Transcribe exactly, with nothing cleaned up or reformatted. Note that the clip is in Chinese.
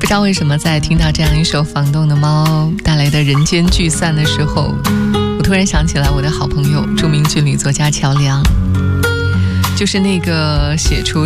不知道为什么在听到这样一首房东的猫带来的人间聚散的时候，我突然想起来我的好朋友著名军旅作家乔梁，就是那个写出